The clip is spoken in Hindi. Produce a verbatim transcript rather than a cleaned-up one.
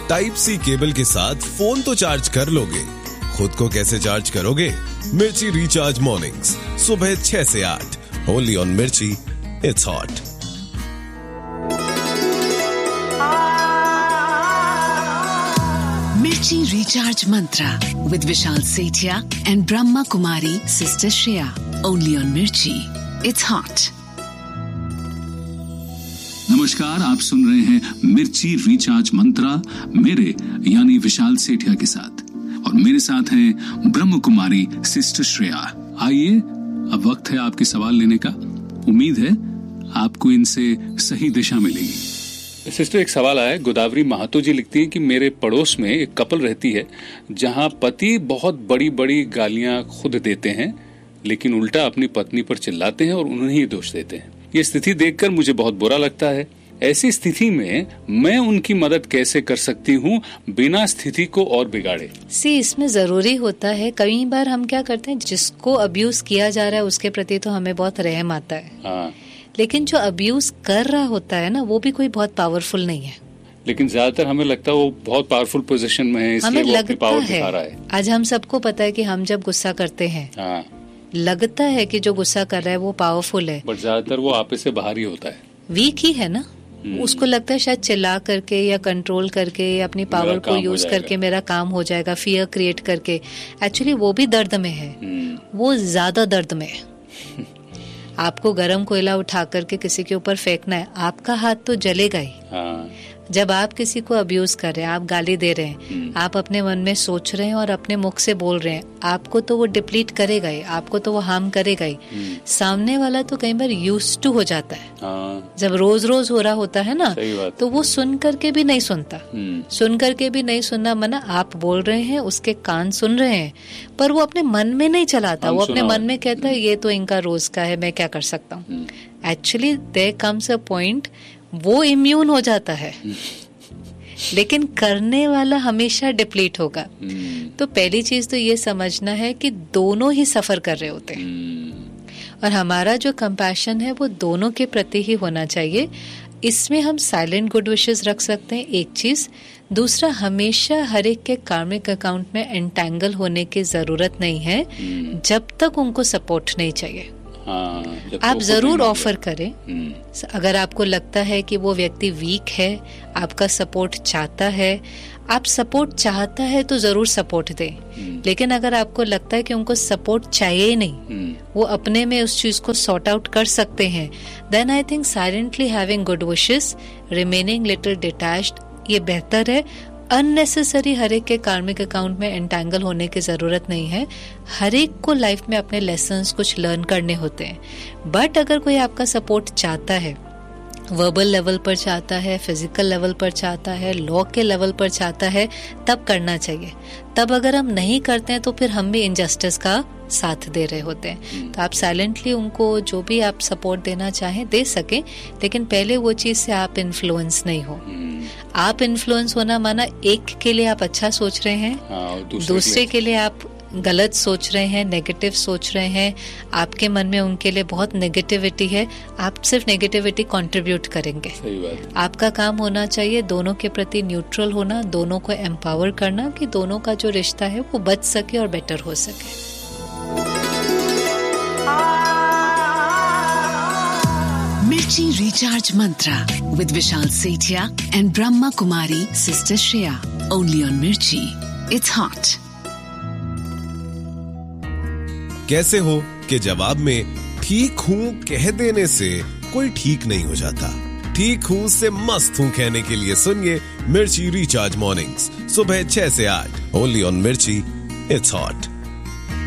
टाइप सी केबल के साथ फोन तो चार्ज कर लोगे, खुद को कैसे चार्ज करोगे? मिर्ची रिचार्ज मॉर्निंग्स सुबह छह से आठ, ओनली ऑन मिर्ची, इट्स हॉट। मिर्ची recharge Mantra with Vishal Sethia and Brahma Kumari sister Shreya, only on मिर्ची, इट्स हॉट। नमस्कार, आप सुन रहे हैं मिर्ची रिचार्ज मंत्रा मेरे यानी विशाल सेठिया के साथ, और मेरे साथ हैं ब्रह्म कुमारी सिस्टर श्रेया। आइए, अब वक्त है आपके सवाल लेने का। उम्मीद है आपको इनसे सही दिशा मिलेगी। सिस्टर, एक सवाल आया है। गोदावरी महातो जी लिखती हैं कि मेरे पड़ोस में एक कपल रहती है जहां पति बहुत बड़ी बड़ी गालियां खुद देते हैं, लेकिन उल्टा अपनी पत्नी पर चिल्लाते हैं और उन्हें ही दोष देते हैं। ये स्थिति देखकर मुझे बहुत बुरा लगता है। ऐसी स्थिति में मैं उनकी मदद कैसे कर सकती हूँ बिना स्थिति को और बिगाड़े? सी, इसमें जरूरी होता है, कई बार हम क्या करते हैं, जिसको अब्यूज किया जा रहा है उसके प्रति तो हमें बहुत रहम आता है, हाँ। लेकिन जो अब्यूज कर रहा होता है ना, वो भी कोई बहुत पावरफुल नहीं है। लेकिन ज्यादातर हमें लगता है वो बहुत पावरफुल पोजीशन में है, इसलिए वो अपनी पावर दिखा रहा है। आज हम सबको पता है कि हम जब गुस्सा करते हैं, हाँ। लगता है कि जो गुस्सा कर रहा है वो पावरफुल है, बट ज्यादातर वो आपे से बाहर ही होता है, वीक ही है ना। उसको लगता है शायद चिल्ला करके या कंट्रोल करके या अपनी पावर को यूज करके मेरा काम हो जाएगा, फियर क्रिएट करके। एक्चुअली वो भी दर्द में है, वो ज्यादा दर्द में है। आपको गरम कोयला उठा करके किसी के ऊपर फेंकना है, आपका हाथ तो जलेगा ही, हाँ। जब आप किसी को अब्यूज कर रहे हैं, आप गाली दे रहे हैं, आप अपने मन में सोच रहे हैं और अपने मुख से बोल रहे हैं, आपको तो वो डिप्लीट करेगा ही, आपको तो वो हार्म करेगा ही। सामने वाला तो कई बार यूज्ड टू हो जाता है, हाँ। जब रोज रोज हो रहा होता है ना, तो वो सुन करके भी नहीं सुनता, सुन करके भी नहीं सुनना मना। आप बोल रहे हैं, उसके कान सुन रहे हैं, पर वो अपने मन में नहीं चलाता, वो अपने मन में कहता है ये तो इनका रोज का है, मैं क्या कर सकता हूँ। Actually there comes a point वो इम्यून हो जाता है, लेकिन करने वाला हमेशा डिप्लीट होगा। तो पहली चीज तो ये समझना है कि दोनों ही सफर कर रहे होते हैं, और हमारा जो कंपैशन है वो दोनों के प्रति ही होना चाहिए। इसमें हम साइलेंट गुड विशेस रख सकते हैं, एक चीज। दूसरा, हमेशा हर एक के कार्मिक अकाउंट में एंटैंगल होने की जरूरत नहीं है जब तक उनको सपोर्ट नहीं चाहिए। हाँ, आप जरूर ऑफर करें। अगर आपको लगता है कि वो व्यक्ति वीक है, आपका सपोर्ट चाहता है, आप सपोर्ट चाहता है तो जरूर सपोर्ट दें। लेकिन अगर आपको लगता है कि उनको सपोर्ट चाहिए ही नहीं, वो अपने में उस चीज को सॉर्ट आउट कर सकते हैं, then I think silently having good wishes, remaining little detached, ये बेहतर है। अननेसेसरी हर एक के कार्मिक अकाउंट में एंटैंगल होने की जरूरत नहीं है। हर एक को लाइफ में अपने लेसन्स कुछ लर्न करने होते हैं। बट अगर कोई आपका सपोर्ट चाहता है, वर्बल लेवल पर चाहता है, फिजिकल लेवल पर चाहता है, लॉ के लेवल पर चाहता है, तब करना चाहिए। तब अगर हम नहीं करते हैं तो फिर हम भी इनजस्टिस का साथ दे रहे होते हैं। तो आप साइलेंटली उनको जो भी आप सपोर्ट देना चाहें दे सकें, लेकिन पहले वो चीज से आप इन्फ्लुएंस नहीं हो। आप इन्फ्लुएंस होना माना एक के लिए आप अच्छा सोच रहे हैं, हाँ, दूसरे, दूसरे के लिए आप गलत सोच रहे हैं, नेगेटिव सोच रहे हैं, आपके मन में उनके लिए बहुत नेगेटिविटी है, आप सिर्फ नेगेटिविटी कंट्रीब्यूट करेंगे। सही बात। आपका काम होना चाहिए दोनों के प्रति न्यूट्रल होना, दोनों को एम्पावर करना कि दोनों का जो रिश्ता है वो बच सके और बेटर हो सके। मिर्ची recharge Mantra with Vishal Sethia and Brahma Kumari sister Shreya, only on मिर्ची, इट्स हॉट। कैसे हो कि जवाब में ठीक हूँ कह देने से कोई ठीक नहीं हो जाता। ठीक हूँ से मस्त हूँ कहने के लिए सुनिए मिर्ची रिचार्ज मॉर्निंग्स सुबह छह से आठ, ओनली ऑन मिर्ची, इट्स हॉट।